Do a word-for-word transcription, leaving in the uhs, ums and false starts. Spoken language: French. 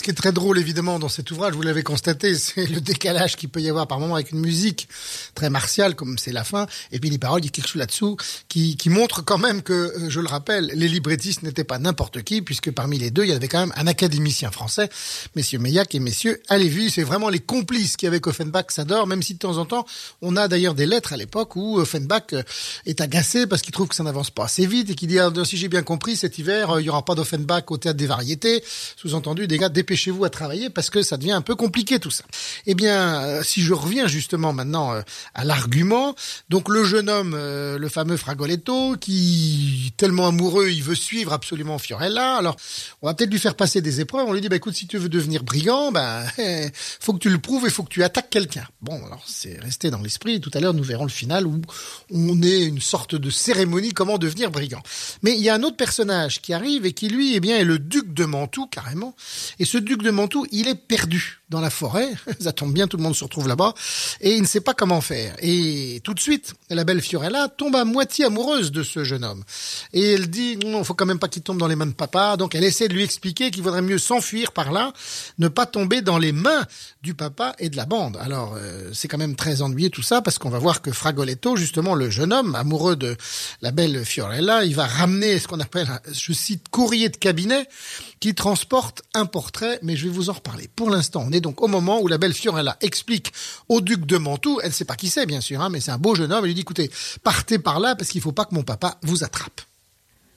Ce qui est très drôle, évidemment, dans cet ouvrage, vous l'avez constaté, c'est le décalage qu'il peut y avoir par moment avec une musique très martiale, comme c'est la fin, et puis les paroles, il y a quelque chose là-dessous qui, qui montre quand même que, je le rappelle, les librettistes n'étaient pas n'importe qui, puisque parmi les deux, il y avait quand même un académicien français, messieurs Meilhac et messieurs Halévy. C'est vraiment les complices qui, avec Offenbach, s'adorent, même si de temps en temps, on a d'ailleurs des lettres à l'époque où Offenbach est agacé parce qu'il trouve que ça n'avance pas assez vite et qu'il dit, ah, si j'ai bien compris, cet hiver, il y aura pas d'Offenbach au Théâtre des Variétés. Sous-entendu, des gars, dépêchez-vous à travailler parce que ça devient un peu compliqué tout ça. Eh bien, euh, si je reviens justement maintenant euh, à l'argument, donc le jeune homme, euh, le fameux Fragoletto, qui tellement amoureux, il veut suivre absolument Fiorella. Alors, on va peut-être lui faire passer des épreuves. On lui dit, bah écoute, si tu veux devenir brigand, ben, bah, faut que tu le prouves et faut que tu attaques quelqu'un. Bon, alors c'est resté dans l'esprit. Tout à l'heure, nous verrons le final où on est une sorte de cérémonie comment devenir brigand. Mais il y a un autre personnage qui arrive et qui lui, eh bien, est le duc de Mantoue carrément. Et ce duc de Mantoue, il est perdu dans la forêt. Ça tombe bien, tout le monde se retrouve là-bas. Et il ne sait pas comment faire. Et tout de suite, la belle Fiorella tombe à moitié amoureuse de ce jeune homme. Et elle dit, non, faut quand même pas qu'il tombe dans les mains de papa. Donc elle essaie de lui expliquer qu'il vaudrait mieux s'enfuir par là, ne pas tomber dans les mains du papa et de la bande. Alors, euh, c'est quand même très ennuyé tout ça, parce qu'on va voir que Fragoletto, justement, le jeune homme, amoureux de la belle Fiorella, il va ramener ce qu'on appelle, je cite, courrier de cabinet, qui transporte un portrait, mais je vais vous en reparler. Pour l'instant, on est donc au moment où la belle Fiorella explique au duc de Mantoue, elle sait pas qui c'est bien sûr, hein, mais c'est un beau jeune homme, elle lui dit écoutez, partez par là parce qu'il faut pas que mon papa vous attrape.